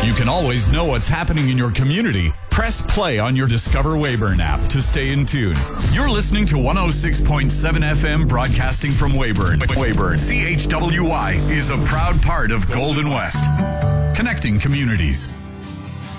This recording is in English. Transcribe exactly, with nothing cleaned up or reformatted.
You can always know what's happening in your community. Press play on your Discover Weyburn app to stay in tune. You're listening to one oh six point seven F M broadcasting from Weyburn. Weyburn, C H W Y, is a proud part of Golden West. Connecting communities.